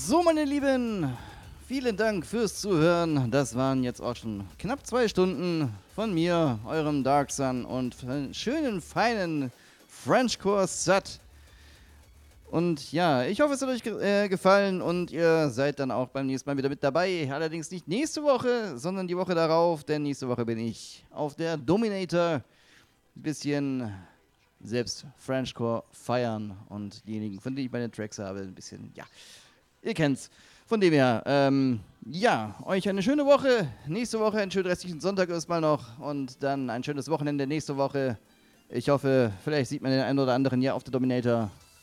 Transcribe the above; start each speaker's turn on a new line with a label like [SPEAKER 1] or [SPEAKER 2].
[SPEAKER 1] So, meine Lieben, vielen Dank fürs Zuhören. Das waren jetzt auch schon knapp 2 Stunden von mir, eurem Dark Sun und schönen, feinen Frenchcore Set. Und ja, ich hoffe, es hat euch gefallen und ihr seid dann auch beim nächsten Mal wieder mit dabei. Allerdings nicht nächste Woche, sondern die Woche darauf, denn nächste Woche bin ich auf der Dominator. Ein bisschen selbst Frenchcore feiern und diejenigen, von denen ich meine Tracks habe, ein bisschen, ja, ihr kennt's. Von dem her, ja, euch eine schöne Woche. Nächste Woche einen schönen restlichen Sonntag erstmal noch und dann ein schönes Wochenende nächste Woche. Ich hoffe, vielleicht sieht man den einen oder anderen ja auf der Dominator.